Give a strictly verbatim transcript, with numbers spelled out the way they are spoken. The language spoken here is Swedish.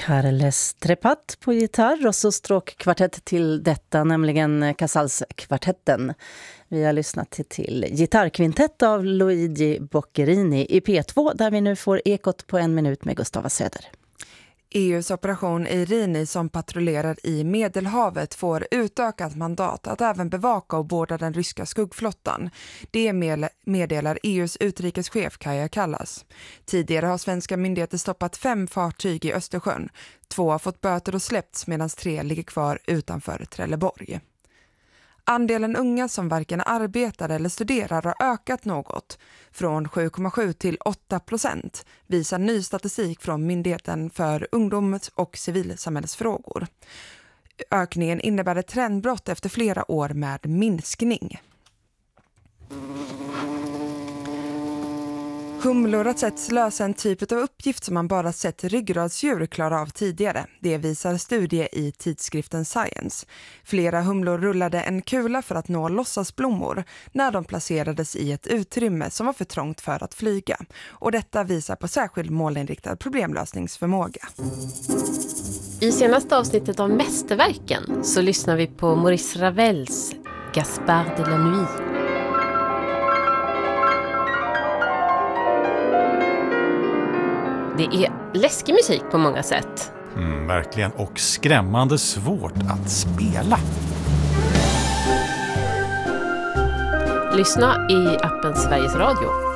Carles Trepat på gitarr och så stråkkvartett till detta, nämligen Casals-kvartetten. Vi har lyssnat till, till gitarrkvintett av Luigi Boccherini i P två, där vi nu får Ekot på en minut med Gustava Söder. E U:s operation Irini som patrullerar i Medelhavet får utökat mandat att även bevaka och båda den ryska skuggflottan. Det meddelar E U:s utrikeschef Kaja Kallas. Tidigare har svenska myndigheter stoppat fem fartyg i Östersjön. Två har fått böter och släppts medan tre ligger kvar utanför Trelleborg. Andelen unga som varken arbetar eller studerar har ökat något, från sju komma sju till åtta procent, visar ny statistik från Myndigheten för ungdoms- och civilsamhällsfrågor. Ökningen innebär ett trendbrott efter flera år med minskning. Humlor har setts lösa en typ av uppgift som man bara sett ryggradsdjur klara av tidigare. Det visar studie i tidskriften Science. Flera humlor rullade en kula för att nå låtsasblommor när de placerades i ett utrymme som var för trångt för att flyga. Och detta visar på särskild målinriktad problemlösningsförmåga. I senaste avsnittet av Mästerverken så lyssnar vi på Maurice Ravels Gaspard de la Nuit. Det är läskig musik på många sätt. Mm, verkligen, och skrämmande svårt att spela. Lyssna i appen Sveriges Radio.